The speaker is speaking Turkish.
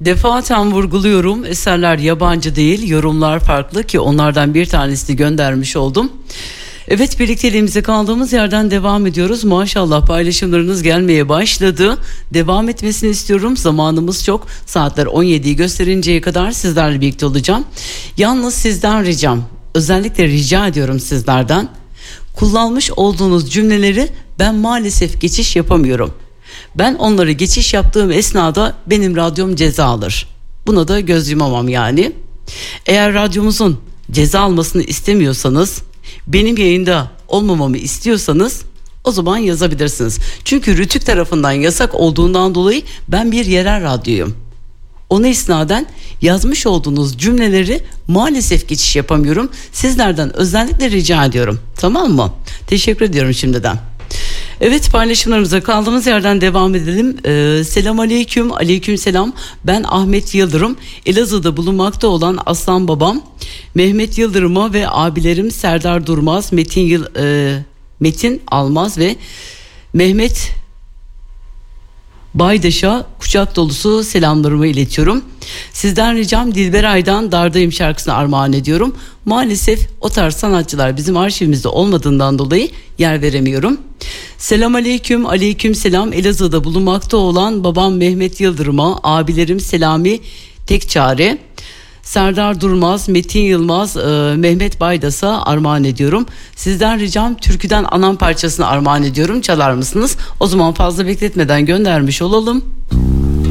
Defaten vurguluyorum, eserler yabancı değil, yorumlar farklı ki onlardan bir tanesini göndermiş oldum. Evet, birlikteliğimize kaldığımız yerden devam ediyoruz. Maşallah paylaşımlarınız gelmeye başladı. Devam etmesini istiyorum. Zamanımız çok. Saatler 17'yi gösterinceye kadar sizlerle birlikte olacağım. Yalnız sizden ricam, özellikle rica ediyorum sizlerden. Kullanmış olduğunuz cümleleri ben maalesef geçiş yapamıyorum. Ben onları geçiş yaptığım esnada benim radyom ceza alır. Buna da göz yumamam yani. Eğer radyomuzun ceza almasını istemiyorsanız, benim yayında olmamamı istiyorsanız o zaman yazabilirsiniz. Çünkü Rütük tarafından yasak olduğundan dolayı ben bir yerel radyoyum. Ona isnaden yazmış olduğunuz cümleleri maalesef geçiş yapamıyorum. Sizlerden özellikle rica ediyorum. Tamam mı? Teşekkür ediyorum şimdiden. Evet, paylaşımlarımıza kaldığımız yerden devam edelim. Selam aleyküm, aleyküm selam. Ben Ahmet Yıldırım. Elazığ'da bulunmakta olan aslan babam Mehmet Yıldırım'a ve abilerim Serdar Durmaz, Metin Almaz ve Mehmet Baydaş'a kucak dolusu selamlarımı iletiyorum. Sizden ricam Dilber Ay'dan Dardayım şarkısını armağan ediyorum. Maalesef o tarz sanatçılar bizim arşivimizde olmadığından dolayı yer veremiyorum. Selam aleyküm, aleyküm selam. Elazığ'da bulunmakta olan babam Mehmet Yıldırım'a, abilerim Selami Tekçare, Serdar Durmaz, Metin Yılmaz, Mehmet Baydas'a armağan ediyorum. Sizden ricam türküden Anam parçasını armağan ediyorum. Çalar mısınız? O zaman fazla bekletmeden göndermiş olalım.